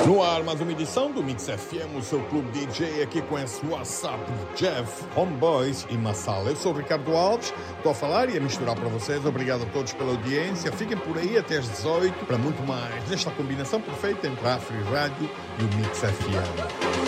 No ar, mais uma edição do Mix FM, o seu clube DJ, aqui com esse WhatsApp Jeff, Homeboys e Massala. Eu sou o Ricardo Alves, estou a falar e a misturar para vocês. Obrigado a todos pela audiência. Fiquem por aí até às 18 para muito mais nesta combinação perfeita entre a Afri Rádio e o Mix FM.